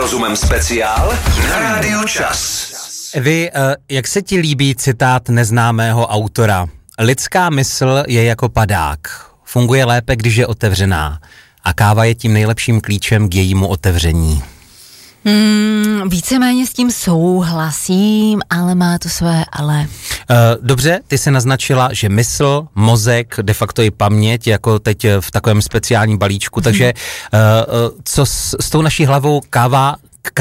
Rozumem speciál na Rádiu Čas. Vy, jak se ti líbí citát neznámého autora? Lidská mysl je jako padák. Funguje lépe, když je otevřená. A káva je tím nejlepším klíčem k jejímu otevření. Víceméně s tím souhlasím, ale má to své ale. Dobře, ty se naznačila, že mysl, mozek, de facto i paměť, jako teď v takovém speciálním balíčku, takže co s tou naší hlavou kave.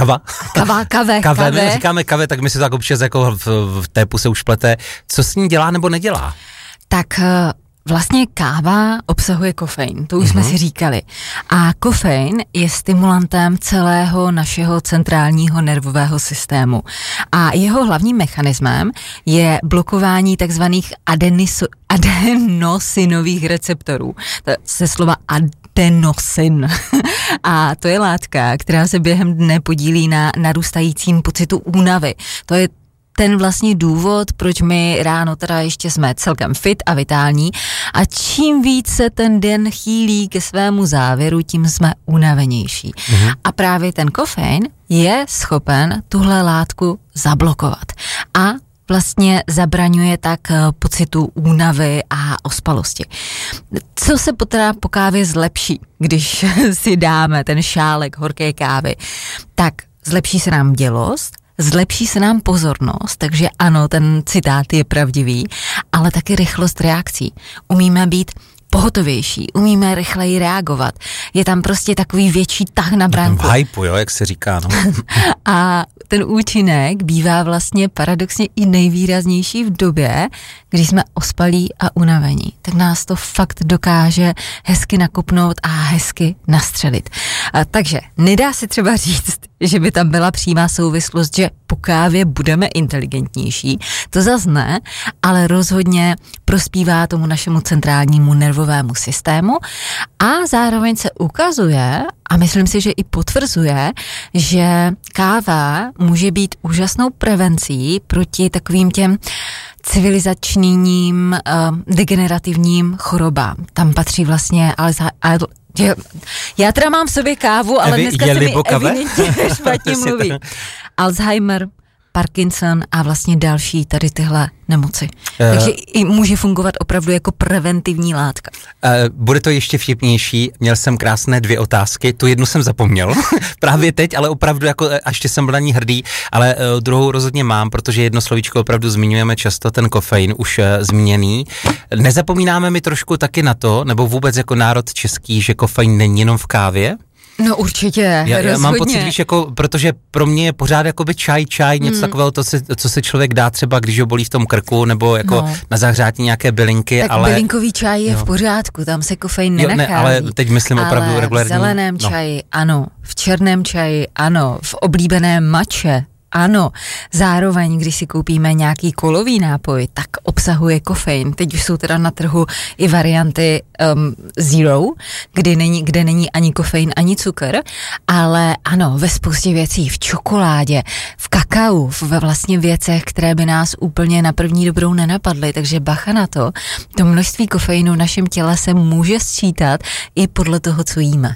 My říkáme kave, tak my si to tak občas jako v té puse už plete. Co s ní dělá nebo nedělá? Tak vlastně káva obsahuje kofein, to už jsme si říkali. A kofein je stimulantem celého našeho centrálního nervového systému. A jeho hlavním mechanismem je blokování takzvaných adenosinových receptorů. To se slova adenosin. A to je látka, která se během dne podílí na narůstajícím pocitu únavy. To je ten vlastně důvod, proč my ráno teda ještě jsme celkem fit a vitální a čím více ten den chýlí ke svému závěru, tím jsme unavenější. A právě ten kofein je schopen tuhle látku zablokovat a vlastně zabraňuje tak pocitu únavy a ospalosti. Co se teda po kávě zlepší, když si dáme ten šálek horké kávy? Tak zlepší se nám bdělost, zlepší se nám pozornost, takže ano, ten citát je pravdivý, ale taky rychlost reakcí. Umíme být pohotovější, umíme rychleji reagovat. Je tam prostě takový větší tah na bránku. V hypu, jo, jak se říká, no. A ten účinek bývá vlastně paradoxně i nejvýraznější v době, když jsme ospalí a unavení. Tak nás to fakt dokáže hezky nakopnout a hezky nastřelit. Takže nedá se třeba říct, že by tam byla přímá souvislost, že po kávě budeme inteligentnější. To zas ne, ale rozhodně prospívá tomu našemu centrálnímu nervovému systému a zároveň se ukazuje, a myslím si, že i potvrzuje, že káva může být úžasnou prevencí proti takovým těm civilizačním degenerativním chorobám. Tam patří vlastně já teda mám v sobě kávu, ale dneska se mi evidentně špatně mluví. Alzheimer, Parkinson a vlastně další tady tyhle nemoci. Takže i může fungovat opravdu jako preventivní látka. Bude to ještě vtipnější. Měl jsem krásné 2 otázky. Tu jednu jsem zapomněl právě teď, ale opravdu jako a ještě jsem byl na ní hrdý, ale druhou rozhodně mám, protože jedno slovíčko opravdu zmiňujeme často, ten kofein už zmíněný. Nezapomínáme mi trošku taky na to, nebo vůbec jako národ český, že kofein není jenom v kávě? No určitě, já mám pocit, víš, jako, protože pro mě je pořád jakoby čaj, něco takového, co se člověk dá třeba, když ho bolí v tom krku, nebo jako na zahřátí nějaké bylinky, tak ale... bylinkový čaj je v pořádku, tam se kofein nenachází. Ale teď myslím opravdu regulární. V zeleném čaji, ano, v černém čaji, ano, v oblíbeném mače, ano, zároveň, když si koupíme nějaký kolový nápoj, tak obsahuje kofein. Teď už jsou teda na trhu i varianty zero, kde není ani kofein, ani cukr, ale ano, ve spoustě věcí, v čokoládě, v kakao, ve vlastně věcech, které by nás úplně na první dobrou nenapadly, takže bacha na to, to množství kofeinu v našem těle se může sčítat i podle toho, co jíme.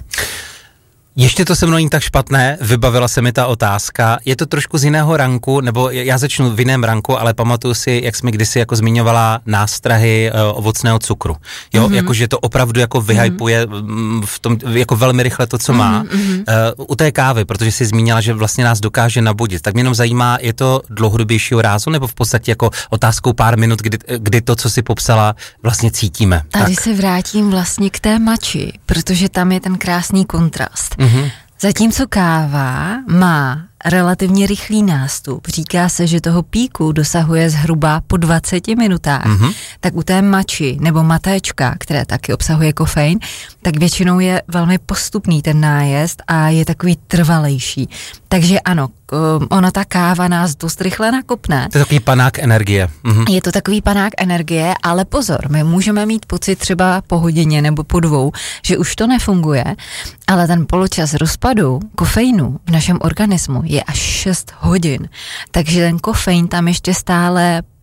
Ještě to se mnou není tak špatné, vybavila se mi ta otázka. Je to trošku z jiného ranku, nebo já začnu v jiném ranku, ale pamatuju si, jak jsi mi kdysi jako zmiňovala nástrahy ovocného cukru. Jo, jakože to opravdu jako vyhypuje v tom, jako velmi rychle to, co má. U té kávy, protože jsi zmínila, že vlastně nás dokáže nabudit. Tak mě jenom zajímá, je to dlouhodobějšího rázu, nebo v podstatě jako otázkou pár minut, kdy to, co si popsala, vlastně cítíme. Tady se vrátím vlastně k té mači, protože tam je ten krásný kontrast. Zatímco káva má relativně rychlý nástup, říká se, že toho píku dosahuje zhruba po 20 minutách, tak u té mači nebo matéčka, které taky obsahuje kofein, tak většinou je velmi postupný ten nájezd a je takový trvalejší. Takže ano, ona ta káva nás dost rychle nakopne. To je takový panák energie. Je to takový panák energie, ale pozor, my můžeme mít pocit třeba po hodině nebo po 2, že už to nefunguje, ale ten poločas rozpadu kofeinu v našem organismu je až 6 hodin. Takže ten kofein tam ještě stále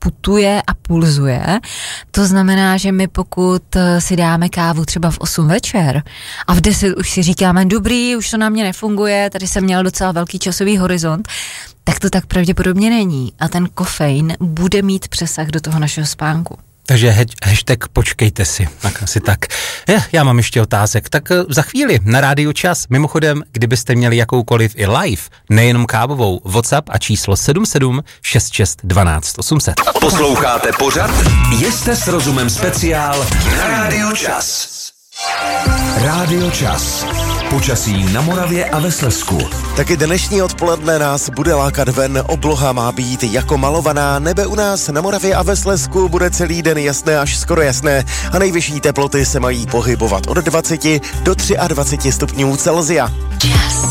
putuje a pulzuje. To znamená, že my pokud si dáme kávu třeba v 8 večer a v 10 už si říkáme, dobrý, už to na mě nefunguje, tady jsem měl docela velký časový horizont, tak to tak pravděpodobně není. A ten kofein bude mít přesah do toho našeho spánku. Takže hashtag počkejte si, tak asi tak. Já mám ještě otázek, tak za chvíli na Rádiu Čas. Mimochodem, kdybyste měli jakoukoliv i live, nejenom kávovou, WhatsApp a číslo 77 66 12 800. Posloucháte pořad Jste s rozumem speciál na Rádiu Čas. Rádio Čas. Počasí na Moravě a ve Slezsku. Taky dnešní odpoledne nás bude lákat ven, obloha má být jako malovaná, nebe u nás na Moravě a ve Slezsku bude celý den jasné až skoro jasné a nejvyšší teploty se mají pohybovat od 20 do 23 stupňů Celsia. Čas.